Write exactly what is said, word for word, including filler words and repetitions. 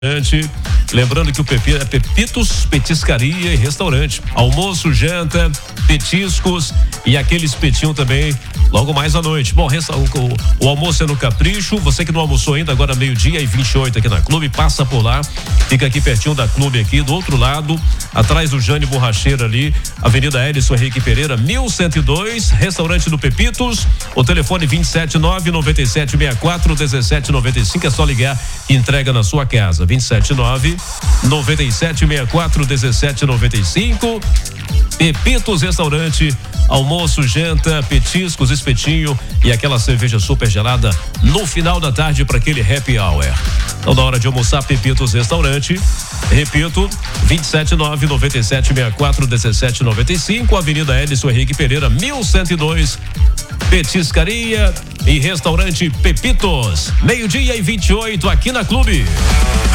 Lembrando que o Pepi é Pepitos Petiscaria e Restaurante. Almoço, janta, petiscos e aquele espetinho também logo mais à noite. Bom, o, o almoço é no Capricho. Você que não almoçou ainda, agora meio-dia e vinte e oito aqui na Clube, passa por lá. Fica aqui pertinho da Clube, aqui do outro lado, atrás do Jane Borracheira ali, Avenida Edson Henrique Pereira, mil cento e dois, restaurante do Pepitos. O telefone vinte e sete nove nove sete seis quatro um sete nove cinco, é só ligar e entrega na sua casa. vinte e sete nove nove sete seis quatro um sete nove cinco. Pepitos Restaurante, almoço, janta, petiscos, espetinho e aquela cerveja super gelada no final da tarde para aquele happy hour. Então, na hora de almoçar, Pepitos Restaurante, repito, vinte e sete nove nove sete seis quatro um sete nove cinco, Avenida Edson Henrique Pereira, mil cento e dois, Petiscaria e Restaurante Pepitos. Meio-dia e vinte e oito aqui na Clube.